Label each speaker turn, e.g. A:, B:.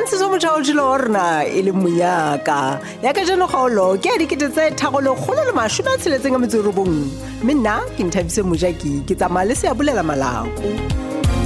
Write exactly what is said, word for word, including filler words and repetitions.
A: Ntshetso Motjha o rona e le monyaka ya ka jeno kgaolo ke a dikete tse tharo le kgolo le mashome a tsheletseng a metso e robong mme nna ke Nthabise Mojaki ke tsamaya le Seabulela Malako.